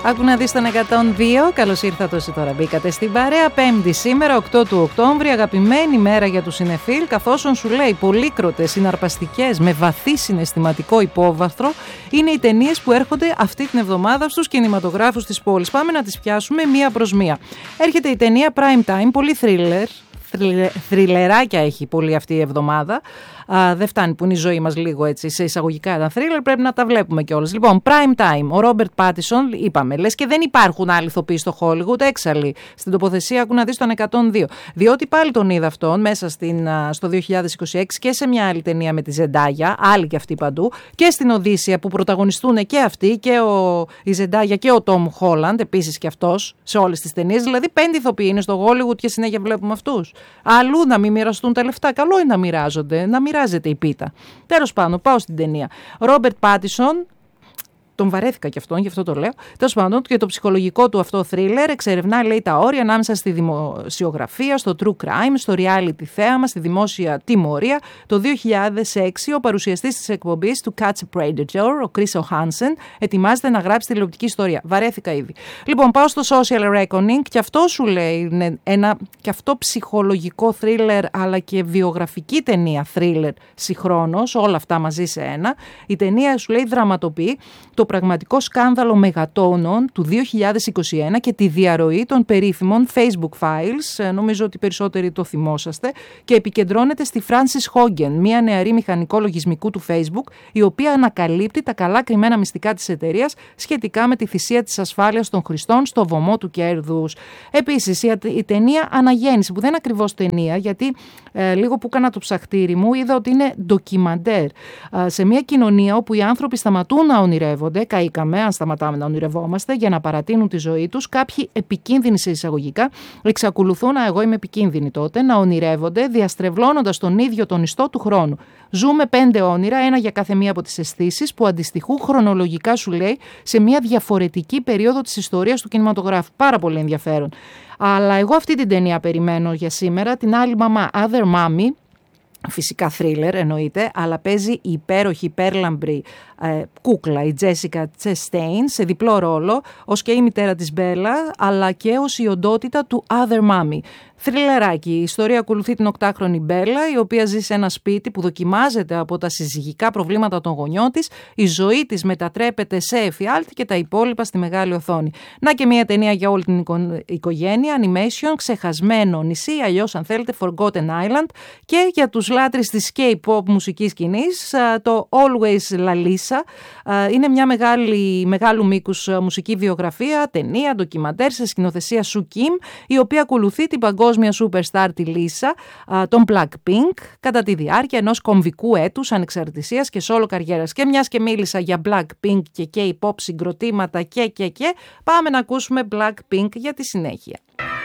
Άκου να δεις τον 102, καλώς ήρθατε όσοι τώρα μπήκατε στην παρέα. Πέμπτη σήμερα, 8 του Οκτώβρη, αγαπημένη μέρα για τους συνεφίλ, καθώς σου λέει πολύκροτες, συναρπαστικές, με βαθύ συναισθηματικό υπόβαθρο, είναι οι ταινίες που έρχονται αυτή την εβδομάδα στους κινηματογράφους της πόλης. Πάμε να τις πιάσουμε μία προς μία. Έρχεται η ταινία Prime Time, πολύ θριλεράκια έχει πολύ αυτή η εβδομάδα. Δεν φτάνει που είναι η ζωή μας λίγο έτσι σε εισαγωγικά ένα θρίλερ, πρέπει να τα βλέπουμε κιόλας. Λοιπόν, Prime Time, ο Ρόμπερτ Πάτισον, είπαμε, λες και δεν υπάρχουν άλλοι ηθοποιοί στο Hollywood, έξαλλοι. Στην τοποθεσία άκου να δεις τον 102. Διότι πάλι τον είδα αυτόν μέσα στο 2026 και σε μια άλλη ταινία με τη Ζεντάγια, άλλη και αυτή παντού, και στην Οδύσσεια που πρωταγωνιστούν και αυτοί, και η Ζεντάγια και ο Τόμ Χόλαντ, επίσης και αυτός σε όλες τις ταινίες. Δηλαδή 5 ηθοποιοί είναι στο Hollywood και συνέχεια βλέπουμε αυτούς. Αλλού να μην μοιραστούν τα λεφτά. Καλό είναι να μοιράζονται, να μοιράζεται η πίτα. Τέλος πάντων, πάω στην ταινία. Ρόμπερτ Πάτισον, τον βαρέθηκα κι αυτόν, γι' αυτό το λέω. Τέλος πάντων, και το ψυχολογικό του αυτό θρίλερ εξερευνά, λέει, τα όρια ανάμεσα στη δημοσιογραφία, στο true crime, στο reality θέαμα, στη δημόσια τιμωρία. Το 2006, ο παρουσιαστής της εκπομπής του Catch a Predator, ο Chris O'Hansen, ετοιμάζεται να γράψει τηλεοπτική ιστορία. Βαρέθηκα ήδη. Λοιπόν, πάω στο Social Reckoning, και αυτό σου λέει είναι ένα και αυτό ψυχολογικό θρίλερ, αλλά και βιογραφική ταινία θρίλερ συγχρόνως, όλα αυτά μαζί σε ένα. Η ταινία σου λέει δραματοποιεί το πραγματικό σκάνδαλο μεγατόνων του 2021 και τη διαρροή των περίφημων Facebook Files, νομίζω ότι περισσότεροι το θυμόσαστε, και επικεντρώνεται στη Frances Hogan, μια νεαρή μηχανικό λογισμικού του Facebook, η οποία ανακαλύπτει τα καλά κρυμμένα μυστικά της εταιρείας σχετικά με τη θυσία της ασφάλειας των χρηστών στο βωμό του κέρδους. Επίσης, η ταινία Αναγέννηση, που δεν είναι ακριβώς ταινία, γιατί λίγο που έκανα το ψαχτήρι μου, είδα ότι είναι ντοκιμαντέρ. Σε μια κοινωνία όπου οι άνθρωποι σταματούν να ονειρεύονται, καήκαμε αν σταματάμε να ονειρευόμαστε, για να παρατείνουν τη ζωή τους, κάποιοι επικίνδυνοι σε εισαγωγικά εξακολουθούν, εγώ είμαι επικίνδυνη τότε, να ονειρεύονται διαστρεβλώνοντας τον ίδιο τον ιστό του χρόνου. Ζούμε 5 όνειρα, ένα για κάθε μία από τις αισθήσεις, που αντιστοιχούν χρονολογικά, σου λέει, σε μια διαφορετική περίοδο της ιστορίας του κινηματογράφου. Πάρα πολύ ενδιαφέρον. Αλλά εγώ αυτή την ταινία περιμένω για σήμερα, την άλλη μαμά, Other Mommy. Φυσικά θρίλερ εννοείται, αλλά παίζει η υπέροχη, υπέρλαμπρη κούκλα, η Τζέσικα Τσεστέιν, σε διπλό ρόλο, ως και η μητέρα της Μπέλα, αλλά και ως η οντότητα του Other Mommy. Θριλεράκι. Η ιστορία ακολουθεί την 8χρονη Μπέλα, η οποία ζει σε ένα σπίτι που δοκιμάζεται από τα συζυγικά προβλήματα των γονιών της. Η ζωή της μετατρέπεται σε εφιάλτη και τα υπόλοιπα στη μεγάλη οθόνη. Να και μια ταινία για όλη την οικογένεια, animation, ξεχασμένο νησί, αλλιώς αν θέλετε Forgotten Island, και για τους λάτρεις της K-pop μουσικής σκηνής, το Always La Lisa. Είναι μια μεγάλου μήκους μουσική βιογραφία, ταινία, ντοκιμαντέρ σε σκηνοθεσία Σου Κιμ, η οποία ακολουθεί την παγκόσμια superstar τη Λίσα, τον Blackpink, κατά τη διάρκεια ενός κομβικού έτους ανεξαρτησίας και solo καριέρας. Και μιας και μίλησα για Blackpink και K-pop συγκροτήματα και πάμε να ακούσουμε Blackpink για τη συνέχεια.